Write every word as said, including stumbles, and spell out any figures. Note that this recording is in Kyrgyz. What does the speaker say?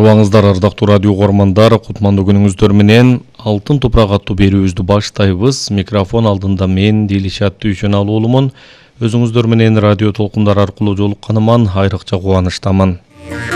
Саламатсыздарбаңыздар, ардактуу радио угармандар. Кутмандуу күнүңүздөр менен Алтын топурак аттуу берүүбүздү баштайбыз. Микрофон алдында мен Дилишат Дүйшөналы уулумун. Өзүңүздөр менен радио толкундар аркылуу жолукканыман айрыкча кубанычтамын.